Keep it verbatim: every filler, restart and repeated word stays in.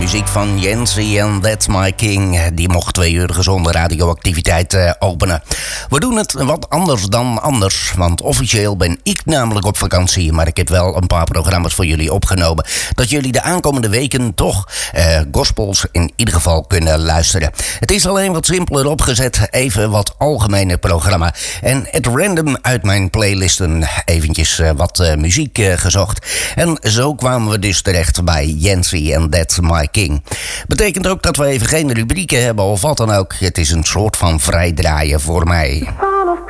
muziek van Yancy en That's My King. Die mocht twee uur gezonde radioactiviteit uh, openen. We doen het wat anders dan anders. Want officieel ben ik namelijk op vakantie. Maar ik heb wel een paar programma's voor jullie opgenomen. Dat jullie de aankomende weken toch uh, gospels in ieder geval kunnen luisteren. Het is alleen wat simpeler opgezet. Even wat algemene programma. En at random uit mijn playlisten eventjes uh, wat uh, muziek uh, gezocht. En zo kwamen we dus terecht bij Yancy en That's My King. Betekent ook dat we even geen rubrieken hebben of wat dan ook. Het is een soort van vrijdraaien voor mij.